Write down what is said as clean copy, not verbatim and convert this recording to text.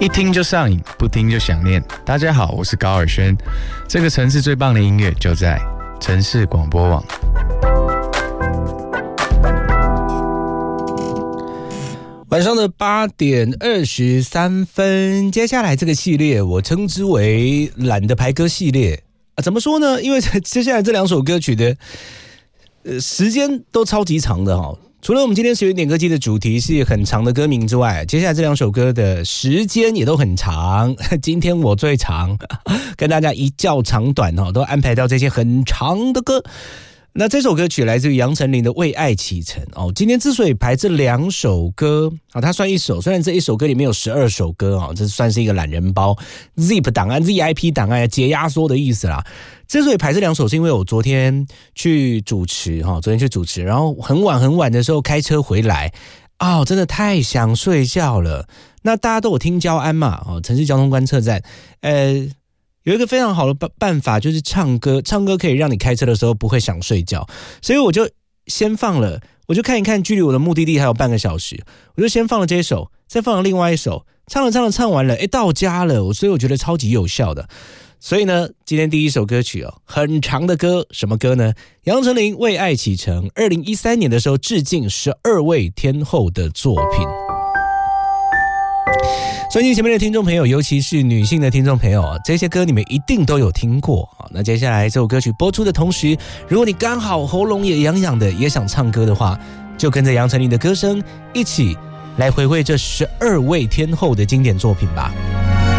一听就上瘾，不听就想念。大家好，我是高尔宣，这个城市最棒的音乐就在城市广播网。 晚上的8点23分，接下来这个系列我称之为懒得排歌系列怎么说呢？因为接下来这2首歌曲的时间都超级长的哈。除了我们今天随缘点歌机的主题是很长的歌名之外，接下来这2首歌的时间也都很长。今天我最长，跟大家一较长短都安排到这些很长的歌。那这首歌曲来自于杨丞琳的《为爱启程》今天之所以排这2首歌它算一首，虽然这一首歌里面有12首歌这算是一个懒人包 ZIP 档案 ZIP 档案解压缩的意思啦。之所以排这2首是因为我昨天去主持然后很晚的时候开车回来真的太想睡觉了。那大家都有听交安嘛城市交通观测站有一个非常好的办法，就是唱歌可以让你开车的时候不会想睡觉，所以我就先放了，我就看一看距离我的目的地还有半个小时，我就先放了这一首，再放了另外一首，唱完了到家了，所以我觉得超级有效的。所以呢，今天第一首歌曲很长的歌，什么歌呢？杨丞琳《为爱启程》，2013年的时候致敬12位天后的作品。收音机前面的听众朋友，尤其是女性的听众朋友这些歌你们一定都有听过那接下来这首歌曲播出的同时，如果你刚好喉咙也痒痒的，也想唱歌的话，就跟着杨丞琳的歌声一起来回味这12位天后的经典作品吧。